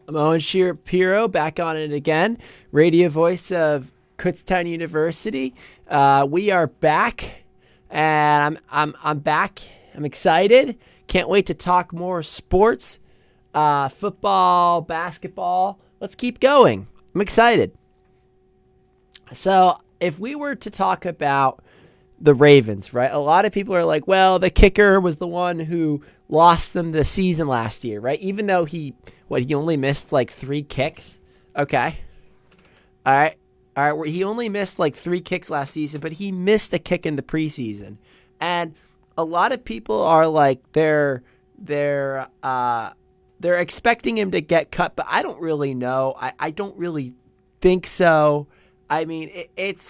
I'm Owen Shapiro, back on it again. Radio voice of Kutztown University. We are back, and I'm back. I'm excited. Can't wait to talk more sports, football, basketball. Let's keep going. I'm excited. So, if we were to talk about the Ravens, right? A lot of people are like, well, the kicker was the one who lost them the season last year, right? Even though he only missed like 3 kicks. Okay. All right. He only missed like 3 kicks last season, but he missed a kick in the preseason. And a lot of people are like, they're expecting him to get cut, but I don't really know. I don't really think so. I mean, it's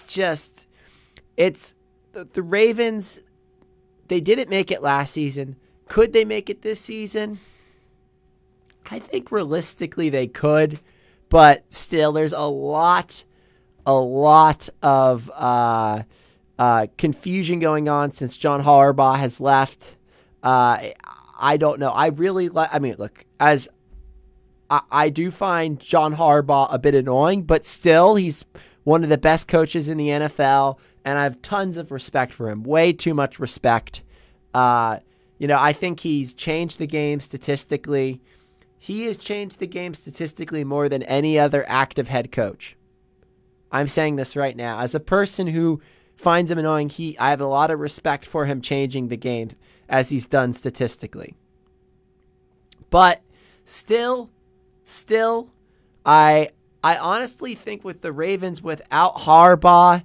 the Ravens, they didn't make it last season. Could they make it this season? I think realistically they could, but still there's a lot of confusion going on since John Harbaugh has left. I don't know. Look, as I do find John Harbaugh a bit annoying, but still he's one of the best coaches in the NFL. And I have tons of respect for him. Way too much respect. I think he's changed the game statistically. He has changed the game statistically more than any other active head coach. I'm saying this right now. As a person who finds him annoying, I have a lot of respect for him changing the game as he's done statistically. But still, I honestly think with the Ravens without Harbaugh,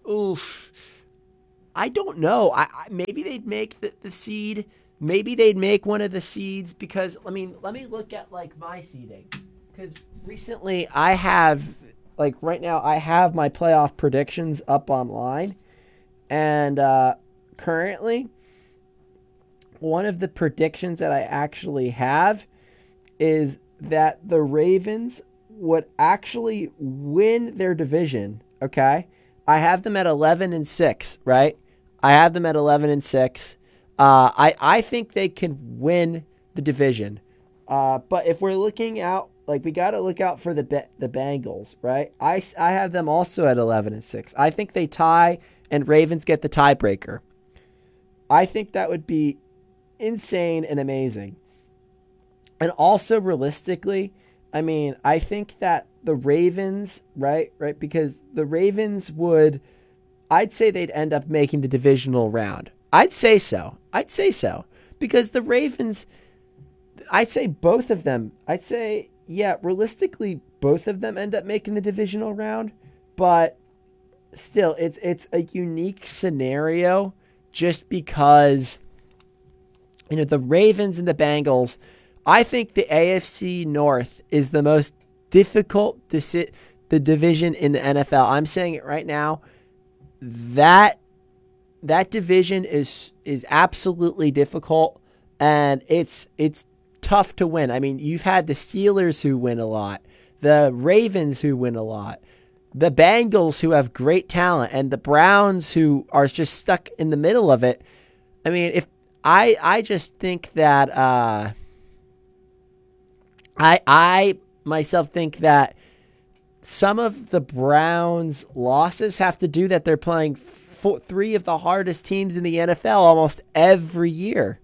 I don't know. Maybe they'd make the seed. Maybe they'd make one of the seeds because, let me look at like my seeding. Because recently right now I have my playoff predictions up online. And currently, one of the predictions that I actually have is that the Ravens would actually win their division, okay? I have them at 11-6, right? I have them at 11-6. I think they can win the division. But if we're looking out, like we got to look out for the Bengals, right? I have them also at 11-6. I think they tie and Ravens get the tiebreaker. I think that would be insane and amazing. And also realistically, I think that the Ravens, right, because the Ravens I'd say they'd end up making the divisional round. I'd say so. Because the Ravens, I'd say both of them, realistically, both of them end up making the divisional round. But still, it's a unique scenario just because, the Ravens and the Bengals, I think the AFC North is the most difficult the division in the NFL. I'm saying it right now. That division is absolutely difficult, and it's tough to win. You've had the Steelers who win a lot, the Ravens who win a lot, the Bengals who have great talent, and the Browns who are just stuck in the middle of it. If I just think that I myself think that some of the Browns' losses have to do that they're playing 3 of the hardest teams in the NFL almost every year.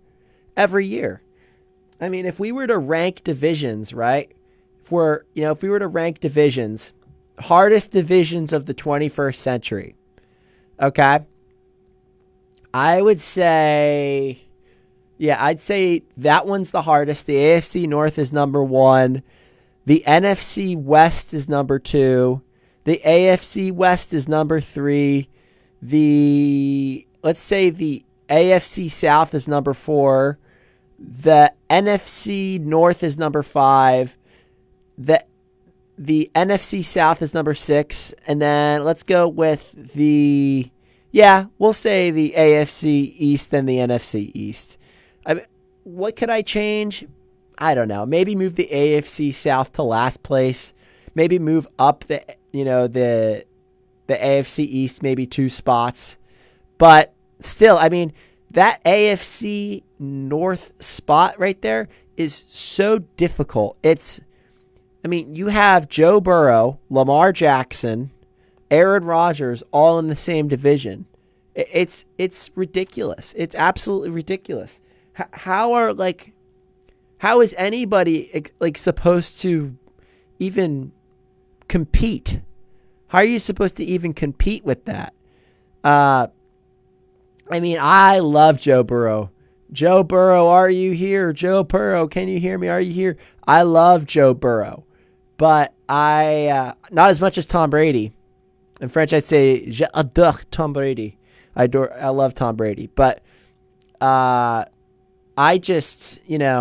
If we were to rank divisions, right? If we were to rank divisions, hardest divisions of the 21st century, okay? I'd say that one's the hardest. The AFC North is number 1. The NFC West is number 2. The AFC West is number 3. Let's say the AFC South is number 4. The NFC North is number 5. The NFC South is number 6. And then let's go with we'll say the AFC East and the NFC East. What could I change? I don't know. Maybe move the AFC South to last place. Maybe move up the AFC East maybe 2 spots. But still, that AFC North spot right there is so difficult. I mean, you have Joe Burrow, Lamar Jackson, Aaron Rodgers all in the same division. It's ridiculous. It's absolutely ridiculous. How is anybody like supposed to even compete? How are you supposed to even compete with that? I mean, I love Joe Burrow. Joe Burrow, are you here? Joe Burrow, can you hear me? Are you here? I love Joe Burrow, but not as much as Tom Brady. In French, I'd say j'adore Tom Brady. I love Tom Brady, but I just,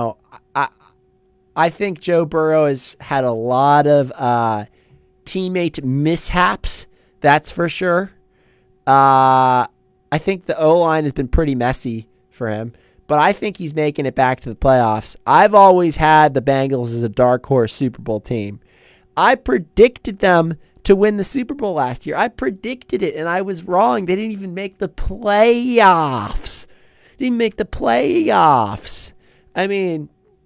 I think Joe Burrow has had a lot of teammate mishaps. That's for sure. I think the O-line has been pretty messy for him, but I think he's making it back to the playoffs. I've always had the Bengals as a dark horse Super Bowl team. I predicted them to win the Super Bowl last year. I predicted it, and I was wrong. They didn't even make the playoffs. I mean,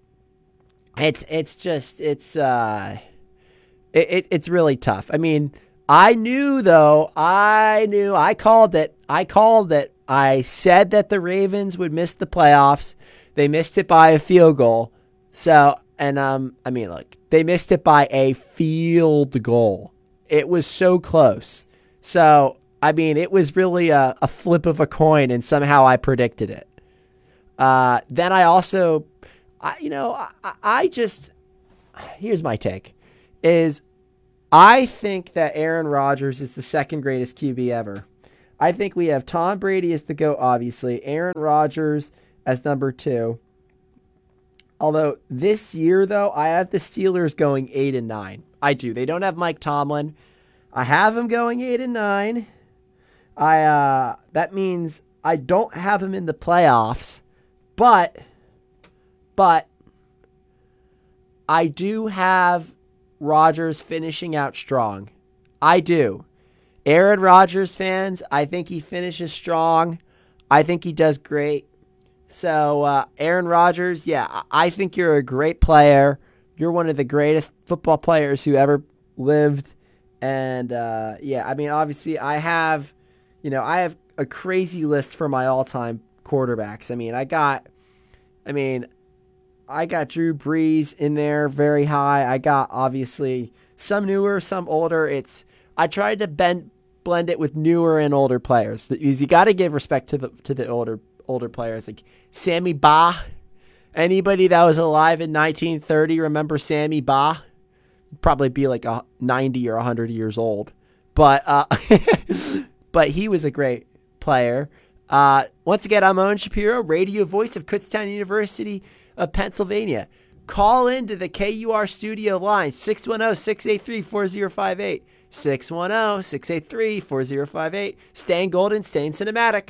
it's really tough. I mean, I called it. I said that the Ravens would miss the playoffs. They missed it by a field goal. So, and I mean, look, they missed it by a field goal. It was so close. So, I mean, it was really a flip of a coin, and somehow I predicted it. Then I also, here's my take, is I think that Aaron Rodgers is the second greatest QB ever. I think we have Tom Brady as the GOAT, obviously. Aaron Rodgers as number 2. Although this year, though, I have the Steelers going 8-9. I do. They don't have Mike Tomlin. I have them going 8-9. That means I don't have him in the playoffs, but I do have Rodgers finishing out strong. I do. Aaron Rodgers fans, I think he finishes strong. I think he does great. So, Aaron Rodgers, yeah, I think you're a great player. You're one of the greatest football players who ever lived. And, yeah, I mean, obviously I have a crazy list for my all-time quarterbacks. I got Drew Brees in there very high. I got, obviously, some newer, some older. I tried to blend it with newer and older players. Because you got to give respect to the older players, like Sammy Bah. Anybody that was alive in 1930 remember Sammy Bah? Probably be like 90 or 100 years old, but but he was a great player. Once again, I'm Owen Shapiro, radio voice of Kutztown University of Pennsylvania. Call into the KUR studio line, 610-683-4058. 610-683-4058. Staying golden, staying cinematic.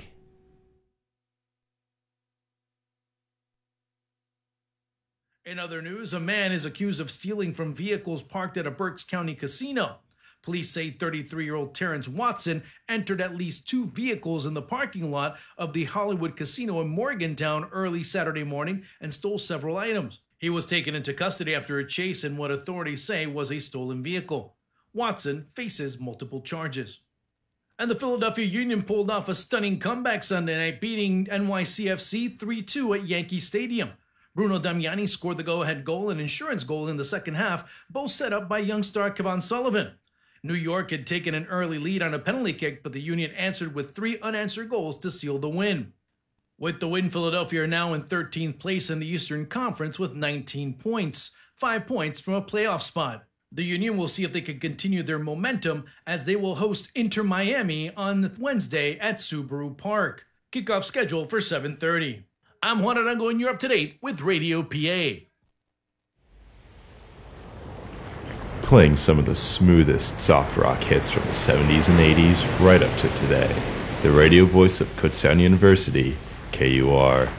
In other news, a man is accused of stealing from vehicles parked at a Berks County casino. Police say 33-year-old Terrence Watson entered at least 2 vehicles in the parking lot of the Hollywood Casino in Morgantown early Saturday morning and stole several items. He was taken into custody after a chase in what authorities say was a stolen vehicle. Watson faces multiple charges. And the Philadelphia Union pulled off a stunning comeback Sunday night, beating NYCFC 3-2 at Yankee Stadium. Bruno Damiani scored the go-ahead goal and insurance goal in the second half, both set up by young star Kevon Sullivan. New York had taken an early lead on a penalty kick, but the Union answered with 3 unanswered goals to seal the win. With the win, Philadelphia are now in 13th place in the Eastern Conference with 19 points, 5 points from a playoff spot. The Union will see if they can continue their momentum as they will host Inter Miami on Wednesday at Subaru Park. Kickoff scheduled for 7:30. I'm Juan Arango and you're up to date with Radio PA. Playing some of the smoothest soft rock hits from the 70s and 80s right up to today. The radio voice of Kutztown University, KUR.